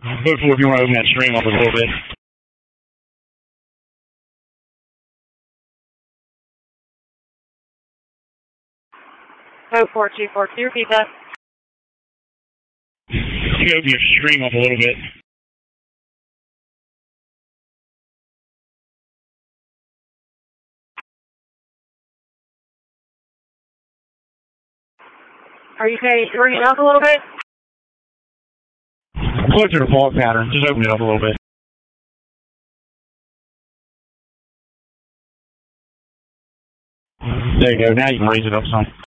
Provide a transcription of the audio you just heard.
Hopefully, if you want to open that stream up a little bit. Oh, 4242, repeat that. You open your stream up a little bit. Are you saying bring it up a little bit? Closer to fault pattern. Just open it up a little bit. There you go. Now you can raise it up some.